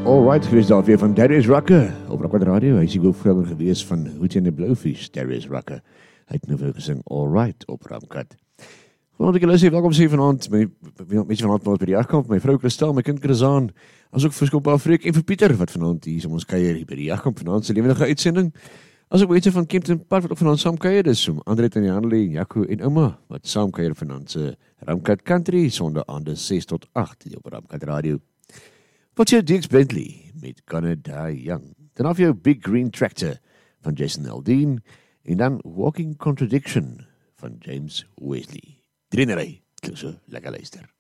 Alright, wees daar weer van Darius Rucker op Rock Radio. Hy is die hoofvrouwer gewees van Hootie and the Blowfish, Darius Rucker. Hy het nou weer gesing Alright op Ramkat. Vanaand ek julle sê, welkom sê vanaand, met vanaand by die jagkamp, my vrou Christel, my kind Chrisaan, as ook vir Skop Afreek en vir Pieter, wat vanaand hier is om ons kuier hier by die jagkamp, vanaand se lewendige uitsending. As ook mense van Kempton Park wat ook vanaand saam kuier, dis om Andret en Janely en Jaco en Ouma, wat saam kuier vanaand se Ramkat Country, sonde aande 6 tot 8 hier op Ramkat Radio. Wat jou Dix Bentley met Gonna Die Young. Dan af jou Big Green Tractor van Jason Aldean en dan Walking Contradiction van James Wesley. Drie klink so lekker luister.